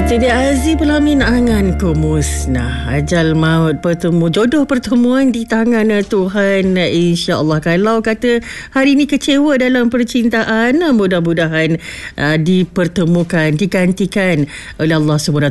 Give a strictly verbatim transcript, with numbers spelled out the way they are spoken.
Jadi Azizul Amin anganku musnah. Ajal maut bertemu, jodoh pertemuan di tangan Tuhan, insya-Allah. Kalau kata hari ini kecewa dalam percintaan, mudah-mudahan uh, dipertemukan, digantikan oleh Allah Subhanahu